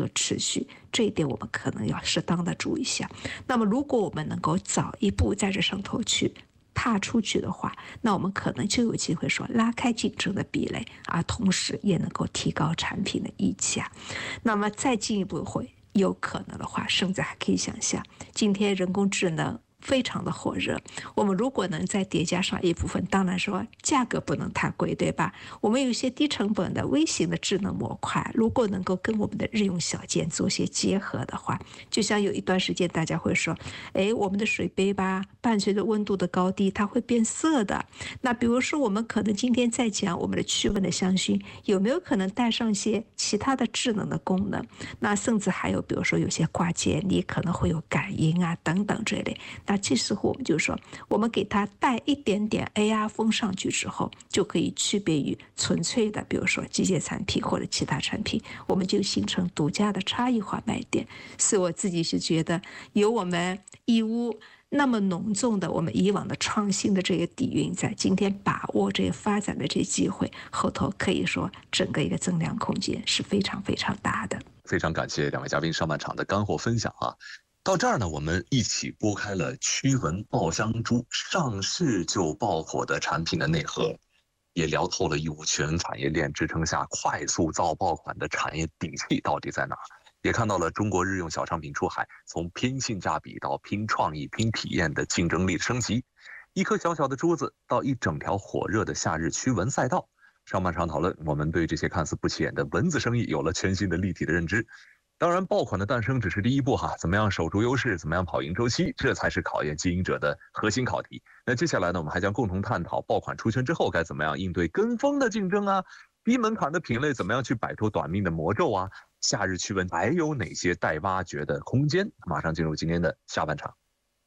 可持续，这一点我们可能要适当的注意一下。那么如果我们能够早一步在这上头去踏出去的话，那我们可能就有机会说拉开竞争的壁垒，而同时也能够提高产品的溢价。那么再进一步会有可能的话，甚至还可以想象，今天人工智能非常的火热，我们如果能再叠加上一部分，当然说价格不能太贵，对吧？我们有一些低成本的微型的智能模块，如果能够跟我们的日用小件做些结合的话，就像有一段时间大家会说，我们的水杯吧，伴随着温度的高低，它会变色的。那比如说我们可能今天在讲我们的驱蚊的香薰，有没有可能带上一些其他的智能的功能？那甚至还有比如说有些挂件，你可能会有感应啊等等这类。那这时候我们就说，我们给它带一点点 AR 风上去之后，就可以区别于纯粹的比如说机械产品或者其他产品，我们就形成独家的差异化卖点。所以我自己是觉得，有我们义乌那么浓重的我们以往的创新的这个底蕴，在今天把握这个发展的这个机会，后头可以说整个一个增量空间是非常非常大的。 非常感谢两位嘉宾上半场的干货分享啊！到这儿呢，我们一起拨开了驱蚊爆香珠上市就爆火的产品的内核，也聊透了义乌全产业链支撑下快速造爆款的产业底气到底在哪儿，也看到了中国日用小商品出海从拼性价比到拼创意、拼体验的竞争力升级，一颗小小的珠子到一整条火热的夏日驱蚊赛道。上半场讨论，我们对这些看似不起眼的蚊子生意有了全新的立体的认知。当然，爆款的诞生只是第一步哈，怎么样守住优势，怎么样跑赢周期，这才是考验经营者的核心考题。那接下来呢，我们还将共同探讨爆款出圈之后该怎么样应对跟风的竞争啊，低门槛的品类怎么样去摆脱短命的魔咒啊，夏日驱蚊还有哪些待挖掘的空间？马上进入今天的下半场。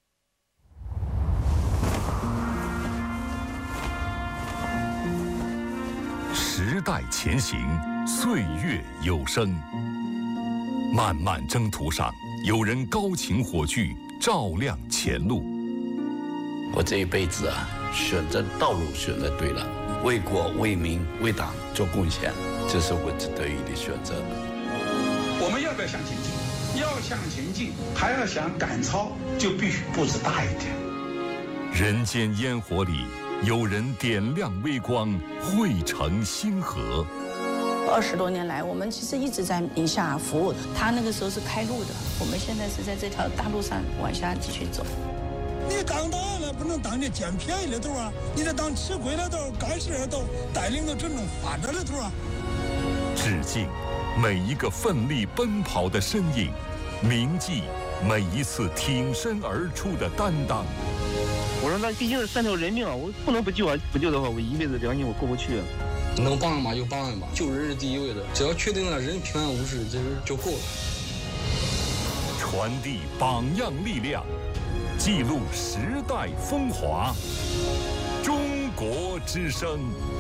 时代前行，岁月有声。漫漫征途上，有人高擎火炬，照亮前路。 我这一辈子啊，选择道路选择对了，为国为民为党做贡献，这是我值得的选择。 我们要不要向前进？要向前进，还要想赶超，就必须步子大一点。 人间烟火里，有人点亮微光，汇成星河。 20多年来，我们其实一直在宁夏服务。他那个时候是开路的，我们现在是在这条大路上往下继续走。 你当导演了，不能当你捡便宜的头啊！你得当吃亏的头、干事的头，带领着真正发展的头啊！ 致敬每一个奋力奔跑的身影，铭记每一次挺身而出的担当。 我说那毕竟是3条人命啊，我不能不救啊！不救的话，我一辈子良心我过不去啊。 能帮嘛就帮一把，救人是第一位的，只要确定了人平安无事，这就够了。 传递榜样力量，记录时代风华。中国之声。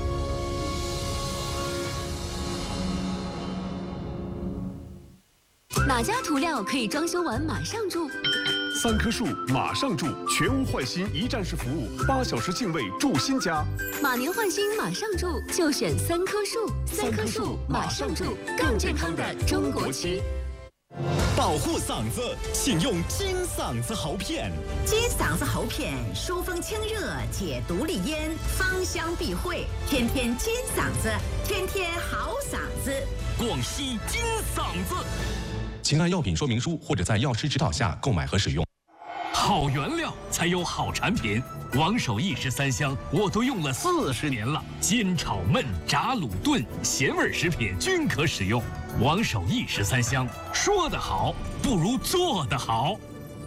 哪家涂料可以装修完马上住 ？3棵树马上住，全屋换新一站式服务，8小时净位住新家。 马年换新马上住，就选3棵树。3棵树马上住，更健康的中国区。 保护嗓子，请用金嗓子喉片。 金嗓子喉片疏风清热，解毒利咽，芳香避秽，天天金嗓子，天天好嗓子。 广西金嗓子。 请按药品说明书或者在药师指导下购买和使用。 好原料才有好产品，王守义13香我都用了40年了，煎炒焖炸卤炖咸味食品均可使用。王守义13香，说得好不如做得好。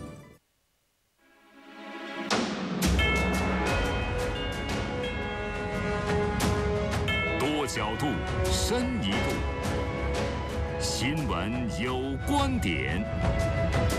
多角度，深一步。新闻有观点。